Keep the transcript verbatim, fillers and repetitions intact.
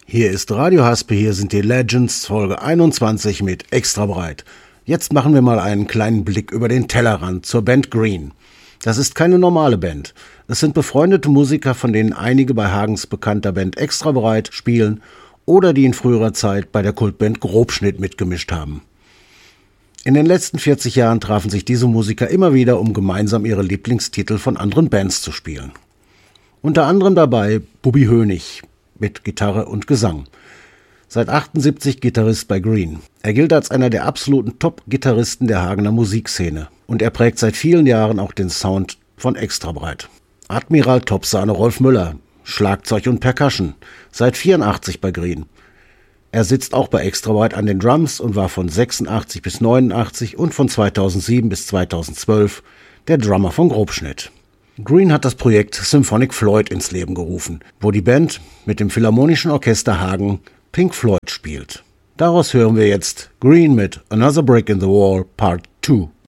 Hier ist Radio Haspe, hier sind die Legends, Folge einundzwanzig mit Extra breit. Jetzt machen wir mal einen kleinen Blick über den Tellerrand zur Band Green. Das ist keine normale Band. Es sind befreundete Musiker, von denen einige bei Hagens bekannter Band Extra breit spielen oder die in früherer Zeit bei der Kultband Grobschnitt mitgemischt haben. In den letzten vierzig Jahren trafen sich diese Musiker immer wieder, um gemeinsam ihre Lieblingstitel von anderen Bands zu spielen. Unter anderem dabei Bubbi Hönig mit Gitarre und Gesang. Seit achtundsiebzig Gitarrist bei Green. Er gilt als einer der absoluten Top-Gitarristen der Hagener Musikszene. Und er prägt seit vielen Jahren auch den Sound von Extra breit. Admiral Topsahne Rolf Müller, Schlagzeug und Percussion, seit vierundachtzig bei Green. Er sitzt auch bei Extra breit an den Drums und war von sechsundachtzig bis neunundachtzig und von zweitausendsieben bis zweitausendzwölf der Drummer von Grobschnitt. Green hat das Projekt Symphonic Floyd ins Leben gerufen, wo die Band mit dem Philharmonischen Orchester Hagen Pink Floyd spielt. Daraus hören wir jetzt Green mit Another Brick in the Wall Part zwei.